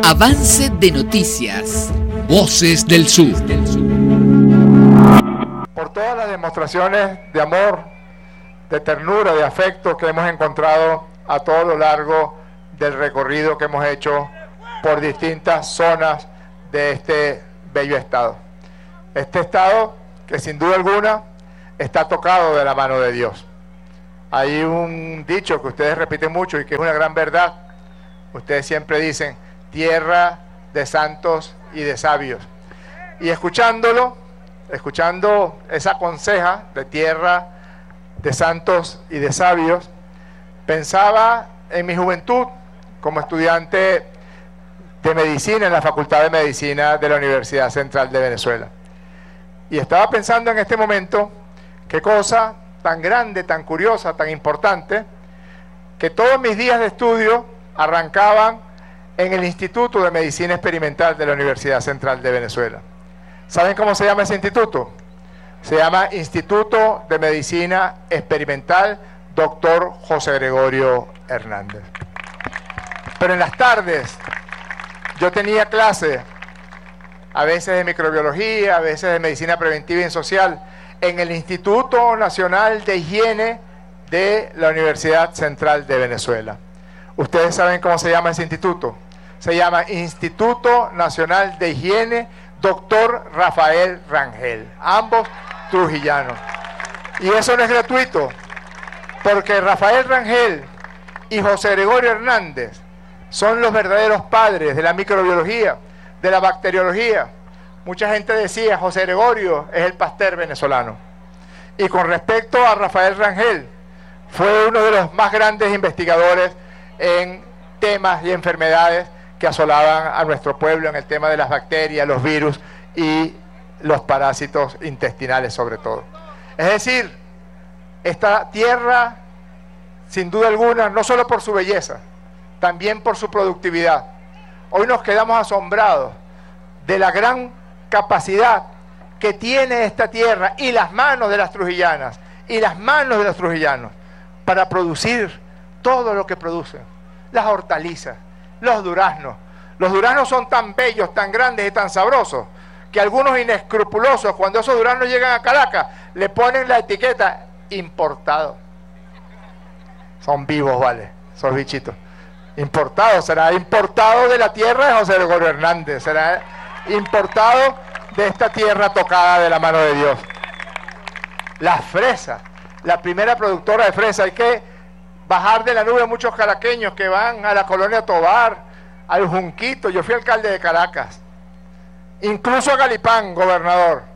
Avance de noticias. Voces del Sur. Por todas las demostraciones de amor, de ternura, de afecto que hemos encontrado a todo lo largo del recorrido que hemos hecho por distintas zonas de este bello estado. Este estado que sin duda alguna está tocado de la mano de Dios. Hay un dicho que ustedes repiten mucho y que es una gran verdad. Ustedes siempre dicen, tierra de santos y de sabios. Y escuchando esa conseja de tierra de santos y de sabios, pensaba en mi juventud como estudiante de medicina en la Facultad de Medicina de la Universidad Central de Venezuela. Y estaba pensando en este momento, qué cosa tan grande, tan curiosa, tan importante, que todos mis días de estudio arrancaban en el Instituto de Medicina Experimental de la Universidad Central de Venezuela. ¿Saben cómo se llama ese instituto? Se llama Instituto de Medicina Experimental Dr. José Gregorio Hernández. Pero en las tardes yo tenía clase, a veces de microbiología, a veces de medicina preventiva y social, en el Instituto Nacional de Higiene de la Universidad Central de Venezuela. ¿Ustedes saben cómo se llama ese instituto? Se llama Instituto Nacional de Higiene Dr. Rafael Rangel, ambos trujillanos. Y eso no es gratuito, porque Rafael Rangel y José Gregorio Hernández son los verdaderos padres de la microbiología, de la bacteriología. Mucha gente decía, José Gregorio es el Pasteur venezolano. Y con respecto a Rafael Rangel, fue uno de los más grandes investigadores en temas y enfermedades que asolaban a nuestro pueblo en el tema de las bacterias, los virus y los parásitos intestinales sobre todo. Es decir, esta tierra, sin duda alguna, no solo por su belleza, también por su productividad. Hoy nos quedamos asombrados de la gran capacidad que tiene esta tierra y las manos de las trujillanas y las manos de los trujillanos para producir todo lo que producen. Las hortalizas, los duraznos. Los duraznos son tan bellos, tan grandes y tan sabrosos que algunos inescrupulosos, cuando esos duraznos llegan a Caracas, le ponen la etiqueta importado. Son vivos, vale, esos bichitos. Importado, será importado de la tierra de José Gregorio Hernández, será importado de esta tierra tocada de la mano de Dios. Las fresas, la primera productora de fresa. Hay que bajar de la nube muchos caraqueños que van a la colonia Tovar, al Junquito. Yo fui alcalde de Caracas, incluso a Galipán, gobernador.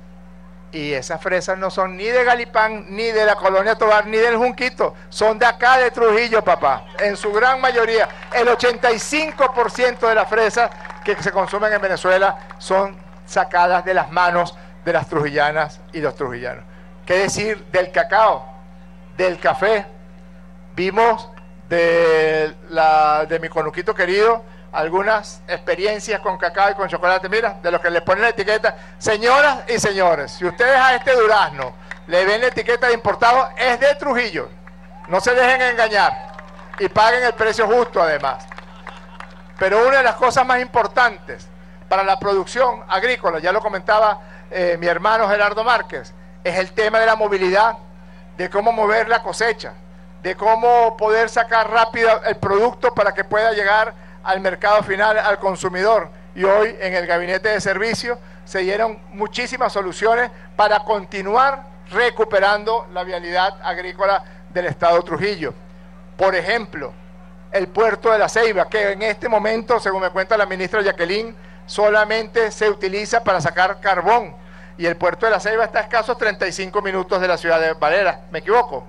Y esas fresas no son ni de Galipán, ni de la colonia Tovar, ni del Junquito. Son de acá, de Trujillo, papá. En su gran mayoría, el 85% de las fresas que se consumen en Venezuela son sacadas de las manos de las trujillanas y los trujillanos. ¿Qué decir del cacao, del café? Vimos de mi conuquito querido algunas experiencias con cacao y con chocolate. Mira, de los que le ponen la etiqueta. Señoras y señores, si ustedes a este durazno le ven la etiqueta de importado, es de Trujillo. No se dejen engañar y paguen el precio justo además. Pero una de las cosas más importantes para la producción agrícola, ya lo comentaba mi hermano Gerardo Márquez, es el tema de la movilidad, de cómo mover la cosecha, de cómo poder sacar rápido el producto para que pueda llegar al mercado final, al consumidor. Y hoy en el gabinete de servicio se dieron muchísimas soluciones para continuar recuperando la vialidad agrícola del estado Trujillo. Por ejemplo, el puerto de La Ceiba, que en este momento, según me cuenta la ministra Jacqueline, solamente se utiliza para sacar carbón. Y el puerto de La Ceiba está a escasos 35 minutos de la ciudad de Valera. ¿Me equivoco?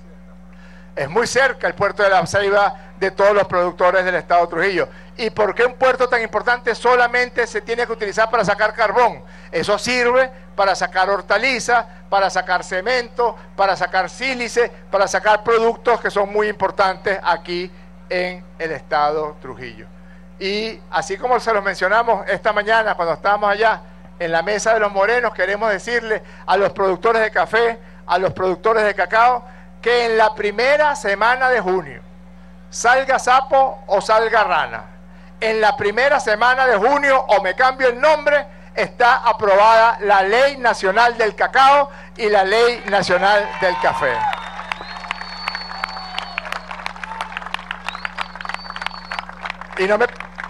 Es muy cerca el puerto de La Ceiba de todos los productores del estado Trujillo. ¿Y por qué un puerto tan importante solamente se tiene que utilizar para sacar carbón? Eso sirve para sacar hortalizas, para sacar cemento, para sacar sílice, para sacar productos que son muy importantes aquí en el estado Trujillo. Y así como se los mencionamos esta mañana cuando estábamos allá en la mesa de los morenos, queremos decirle a los productores de café, a los productores de cacao, que en la primera semana de junio, salga sapo o salga rana, en la primera semana de junio, o me cambio el nombre, está aprobada la Ley Nacional del Cacao y la Ley Nacional del Café. Y no me...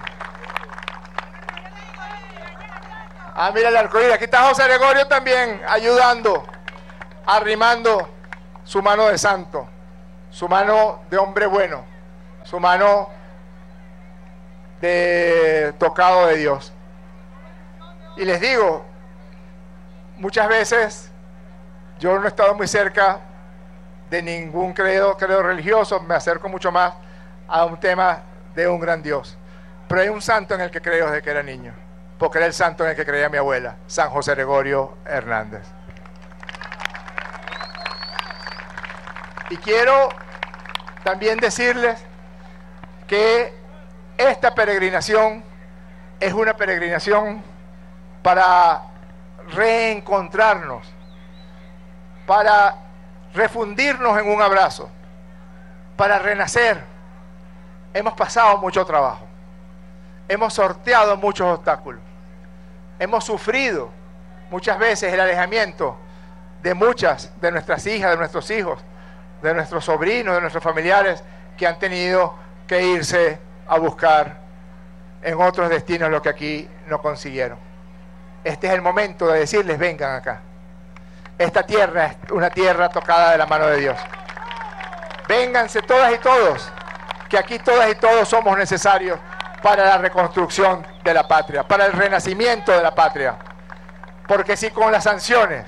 Ah, mira el arcoíris. Aquí está José Gregorio también, ayudando, arrimando su mano de santo, su mano de hombre bueno, su mano de tocado de Dios. Y les digo, muchas veces yo no he estado muy cerca de ningún credo religioso, me acerco mucho más a un tema de un gran Dios. Pero hay un santo en el que creo desde que era niño, porque era el santo en el que creía mi abuela, San José Gregorio Hernández. Y quiero también decirles que esta peregrinación es una peregrinación para reencontrarnos, para refundirnos en un abrazo, para renacer. Hemos pasado mucho trabajo, hemos sorteado muchos obstáculos, hemos sufrido muchas veces el alejamiento de muchas de nuestras hijas, de nuestros hijos, de nuestros sobrinos, de nuestros familiares que han tenido que irse a buscar en otros destinos lo que aquí no consiguieron. Este es el momento de decirles: vengan acá. Esta tierra es una tierra tocada de la mano de Dios. Vénganse todas y todos, que aquí todas y todos somos necesarios para la reconstrucción de la patria, para el renacimiento de la patria. Porque si con las sanciones,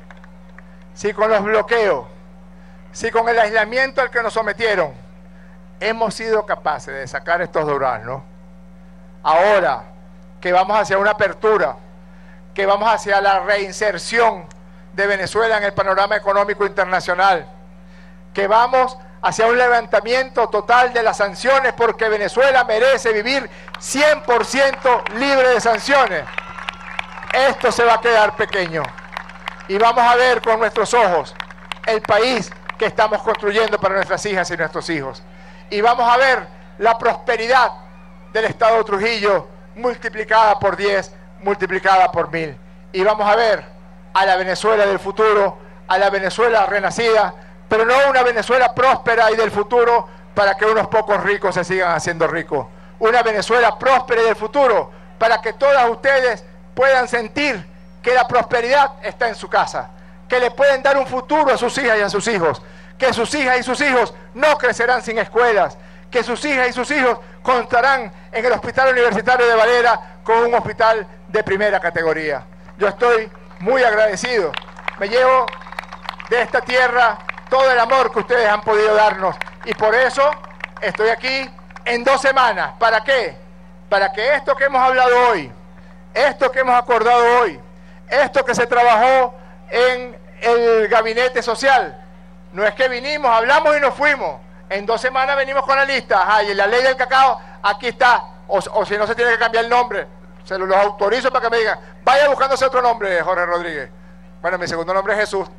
si con los bloqueos, si con el aislamiento al que nos sometieron, hemos sido capaces de sacar estos duraznos, ahora que vamos hacia una apertura, que vamos hacia la reinserción de Venezuela en el panorama económico internacional, que vamos hacia un levantamiento total de las sanciones, porque Venezuela merece vivir 100% libre de sanciones. Esto se va a quedar pequeño y vamos a ver con nuestros ojos el país que estamos construyendo para nuestras hijas y nuestros hijos, y vamos a ver la prosperidad del Estado Trujillo multiplicada por 10, multiplicada por 1000, y vamos a ver a la Venezuela del futuro, a la Venezuela renacida, pero no una Venezuela próspera y del futuro para que unos pocos ricos se sigan haciendo ricos. Una Venezuela próspera y del futuro para que todas ustedes puedan sentir que la prosperidad está en su casa, que le pueden dar un futuro a sus hijas y a sus hijos, que sus hijas y sus hijos no crecerán sin escuelas, que sus hijas y sus hijos contarán en el Hospital Universitario de Valera con un hospital de primera categoría. Yo estoy muy agradecido, me llevo de esta tierra todo el amor que ustedes han podido darnos, y por eso estoy aquí en 2 semanas. ¿Para qué? Para que esto que hemos hablado hoy, esto que hemos acordado hoy, esto que se trabajó en el gabinete social, no es que vinimos, hablamos y nos fuimos. En 2 semanas venimos con la lista. Y la ley del cacao, aquí está. O si no, se tiene que cambiar el nombre. Se los autorizo para que me digan: vaya buscándose otro nombre, Jorge Rodríguez. Bueno, mi segundo nombre es Jesús.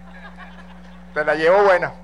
Te la llevo buena.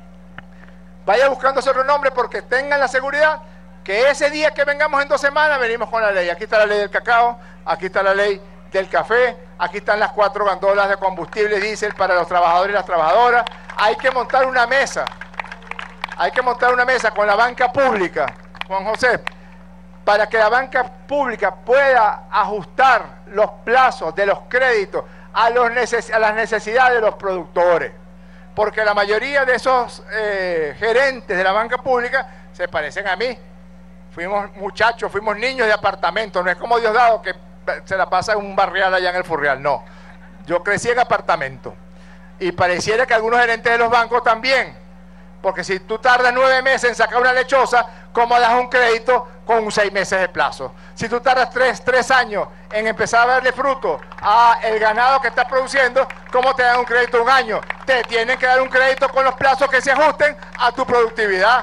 Vaya buscándose otro nombre, porque tengan la seguridad que ese día que vengamos en 2 semanas, venimos con la ley. Aquí está la ley del cacao, aquí está la ley del café, aquí están las 4 gandolas de combustible diésel para los trabajadores y las trabajadoras. Hay que montar una mesa. Hay que montar una mesa con la banca pública, Juan José, para que la banca pública pueda ajustar los plazos de los créditos a las necesidades de los productores. Porque la mayoría de esos gerentes de la banca pública se parecen a mí. Fuimos muchachos, fuimos niños de apartamento. No es como Diosdado, que se la pasa en un barrial allá en el Furrial. No, yo crecí en apartamento. Y pareciera que algunos gerentes de los bancos también. Porque si tú tardas 9 meses en sacar una lechosa, ¿cómo das un crédito con 6 meses de plazo? Si tú tardas 3 años en empezar a darle fruto a el ganado que estás produciendo, ¿cómo te dan un crédito 1 año? Te tienen que dar un crédito con los plazos que se ajusten a tu productividad.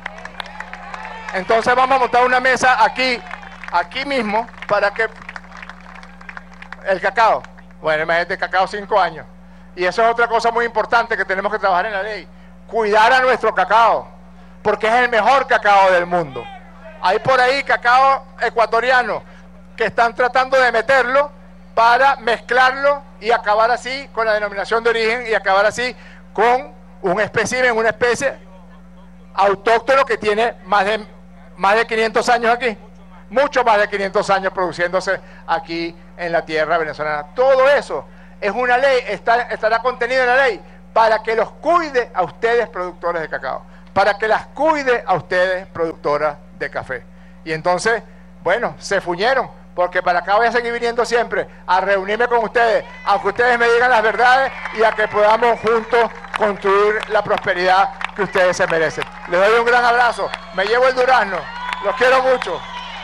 Entonces vamos a montar una mesa aquí mismo, para que el cacao, bueno, imagínate, cacao 5 años. Y eso es otra cosa muy importante que tenemos que trabajar en la ley. Cuidar a nuestro cacao, porque es el mejor cacao del mundo. Hay por ahí cacao ecuatoriano que están tratando de meterlo para mezclarlo y acabar así con la denominación de origen y acabar así con un espécimen, una especie autóctono que tiene más de 500 años aquí, mucho más de 500 años produciéndose aquí en la tierra venezolana. Todo eso es una ley, estará contenido en la ley para que los cuide a ustedes productores de cacao, para que las cuide a ustedes productoras de café. Y entonces, bueno, se fuñeron, porque para acá voy a seguir viniendo siempre a reunirme con ustedes, aunque ustedes me digan las verdades y a que podamos juntos construir la prosperidad que ustedes se merecen. Les doy un gran abrazo, me llevo el durazno, los quiero mucho.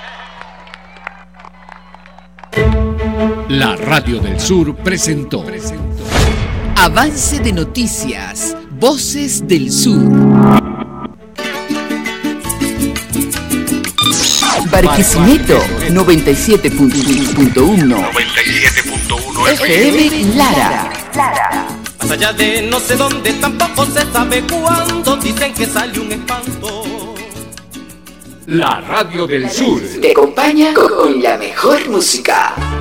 La Radio del Sur presentó Avance de Noticias, Voces del Sur. Barquisimeto 97.1 FM Lara. Más allá de no sé dónde, tampoco se sabe cuándo, dicen que sale un espanto. La Radio del Sur Te acompaña con la mejor música.